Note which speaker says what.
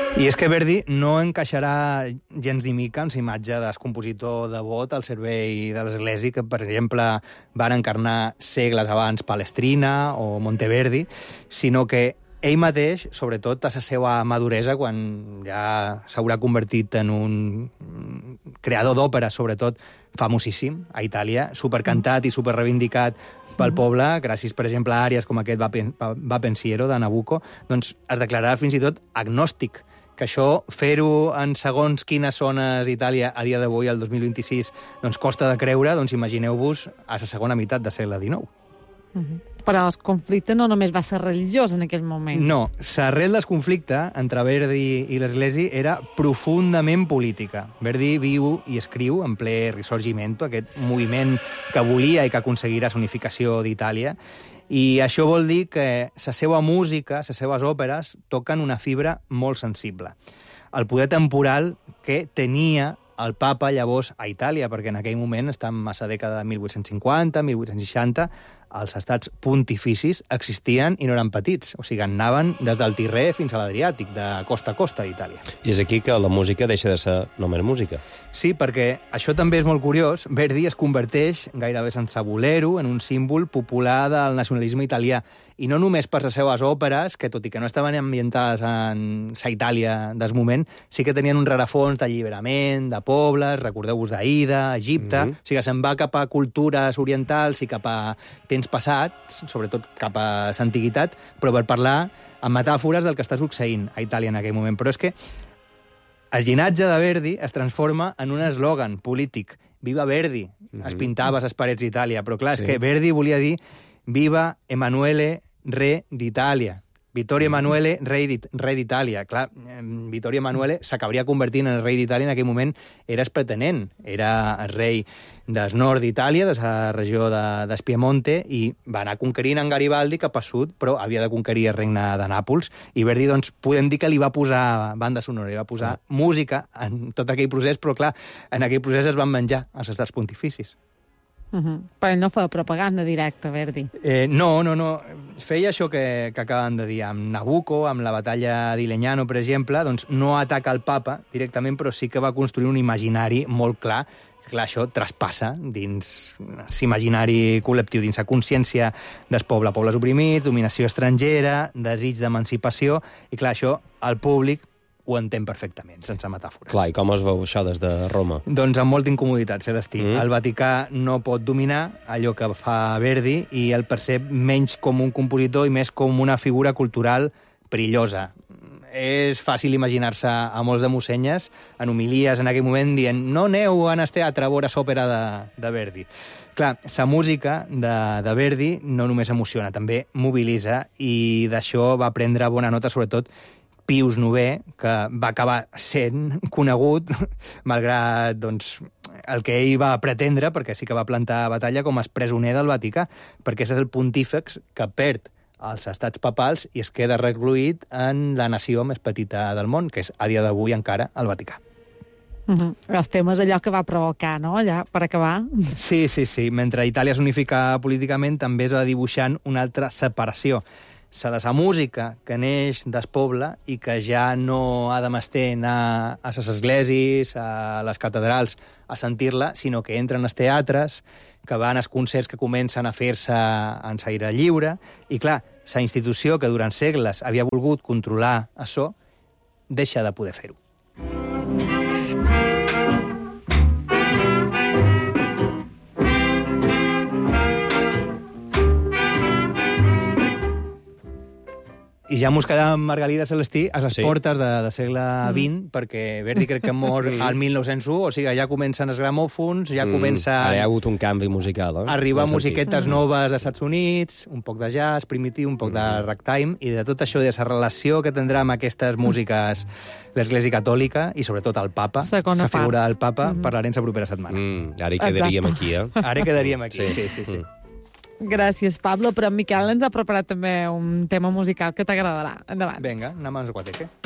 Speaker 1: I és que Verdi no encaixarà gens ni mica en la imatge del compositor devot al servei de l'Església, que, per exemple, van encarnar segles abans Palestrina o Monteverdi, sinó que ell mateix, sobretot a la seva maduresa, quan ja s'haurà convertit en un creador d'òpera, sobretot famosíssim, a Itàlia, supercantat i superreivindicat pel poble, gràcies, per exemple, a àrees com aquest Va Pensiero de Nabucco, doncs es declararà fins i tot agnòstic, que això, fer-ho en segons quines zones d'Itàlia a dia d'avui, el 2026, doncs costa de creure, doncs imagineu-vos a la segona meitat del segle XIX.
Speaker 2: Però el conflicte no només va ser religiós en aquell moment.
Speaker 1: No, l'arrel del conflicte entre Verdi i l'Església era profundament política. Verdi viu i escriu en ple Risorgimento, aquest moviment que volia i que aconseguirà la unificació d'Itàlia, i això vol dir que la seva música, les seves òperes, toquen una fibra molt sensible. El poder temporal que tenia el papa llavors a Itàlia, perquè en aquell moment, estem a la dècada de 1850, 1860, els estats pontificis existien i no eren petits. O sigui, anaven des del Tirrè fins a l'Adriàtic, de costa a costa d'Itàlia.
Speaker 3: I és aquí que la música deixa de ser només música.
Speaker 1: Sí, perquè això també és molt curiós. Verdi es converteix, gairebé sense voler-ho, en un símbol popular del nacionalisme italià. I no només per les seves òperes, que tot i que no estaven ambientades en la Itàlia del moment, sí que tenien un rerefons d'alliberament, de pobles, recordeu-vos d'Aida, Egipte, o sigui, se'n va cap a cultures orientals i cap a temps passats, sobretot cap a l'antiguitat, però per parlar amb metàfores del que està succeint a Itàlia en aquell moment. Però és que el llinatge de Verdi es transforma en un eslògan polític. Viva Verdi! Es pintava a les parets d'Itàlia, però clar, és que Verdi volia dir Viva Emanuele, re d'Itàlia. Vittorio Emanuele, rei d'Itàlia. Clar, Vittorio Emanuele s'acabaria convertint en el rei d'Itàlia en aquell moment, era el pretenent, era el rei del nord d'Itàlia, de la regió d'Espiemonte, i va anar conquerint en Garibaldi cap a sud, però havia de conquerir el regne de Nàpols, i Verdi, doncs, podem dir que li va posar banda sonora, li va posar música en tot aquell procés, però clar, en aquell procés es van menjar els estats pontificis.
Speaker 2: Però no feia propaganda directa, Verdi.
Speaker 1: No. Feia això que acaben de dir. Amb Nabucco, amb la batalla d'Ilegnano, per exemple, doncs no ataca el papa directament, però sí que va construir un imaginari molt clar. Clar, això traspassa dins l'imaginari col·lectiu, dins la consciència del poble, pobles oprimits, dominació estrangera, desig d'emancipació, i clar, això el públic ho entén perfectament, sense metàfores.
Speaker 3: Clar, i com es veu això des de Roma?
Speaker 1: Doncs amb molta incomoditat, sé destí. El Vaticà no pot dominar allò que fa Verdi i el percep menys com un compositor i més com una figura cultural perillosa. És fàcil imaginar-se a molts de Mossenyes en homilies en aquell moment dient no aneu a anar al teatre a veure l'òpera de Verdi. Clar, la música de Verdi no només emociona, també mobilitza, i d'això va prendre bona nota sobretot Pius IX, que va acabar sent conegut, malgrat doncs, el que ell va pretendre, perquè sí que va plantar batalla com a presoner del Vaticà, perquè és el pontífex que perd els estats papals i es queda recluït en la nació més petita del món, que és a dia d'avui encara el Vaticà.
Speaker 2: Els temes allò que va provocar, no?, allà, per acabar.
Speaker 1: Sí. Mentre Itàlia s'unifica políticament, també es va dibuixant una altra separació. La de la música que neix del poble i que ja no ha de menester anar a les esglésies, a les catedrals, a sentir-la, sinó que entren als teatres, que van als concerts que comencen a fer-se en l'aire lliure, i clar, la institució que durant segles havia volgut controlar això, deixa de poder fer-ho. I ja mos quedàvem, Margalida Celestí, a les portes de segle XX, perquè Verdi crec que mor al 1901, o sigui, ja comencen els gramòfons, ja comença...
Speaker 3: Ara hi ha hagut un canvi musical,
Speaker 1: Arriba musiquetes noves als Estats Units, un poc de jazz primitiu, un poc de ragtime, i de tot això, de la relació que tindrà amb aquestes músiques l'Església Catòlica, i sobretot el papa, la figura del papa, parlarem la propera setmana.
Speaker 3: Ara hi quedaríem aquí,
Speaker 1: Ara hi quedaríem aquí, sí.
Speaker 2: Gràcies, Pablo, però en Miquel ens ha preparat també un tema musical que t'agradarà. Endavant.
Speaker 1: Vinga, anem a Guateque.